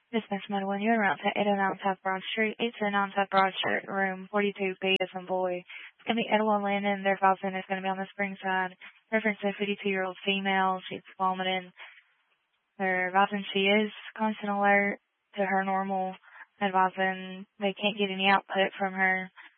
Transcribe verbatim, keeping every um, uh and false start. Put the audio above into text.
This Miss Medwin, you're around to eight oh nine South Broad Street, eight oh nine South Broad Street, room forty-two B as in boy. It's going to be Edwin Landon. Their advising is going to be on the spring side. Reference to a fifty-two-year-old female. She's vomiting. They're advising she is constant alert to her normal. Advising they can't get any output from her.